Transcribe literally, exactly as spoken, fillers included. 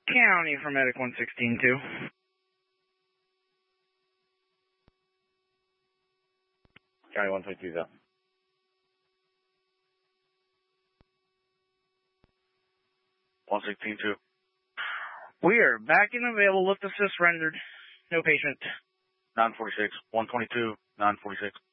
County for Medic one sixteen two. County one twenty-two, though. one sixteen two. We are back and available. Lift assist rendered. No patient. nine forty-six. one twenty-two. nine forty-six.